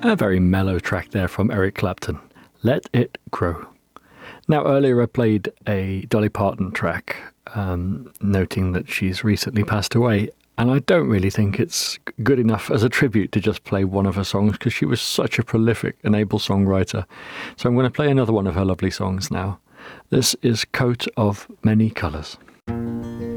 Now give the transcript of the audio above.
A very mellow track there from Eric Clapton, Let It Grow. Now, earlier I played a Dolly Parton track, noting that she's recently passed away, and I don't really think it's good enough as a tribute to just play one of her songs, because she was such a prolific and able songwriter. So I'm going to play another one of her lovely songs now. This is Coat of Many Colours.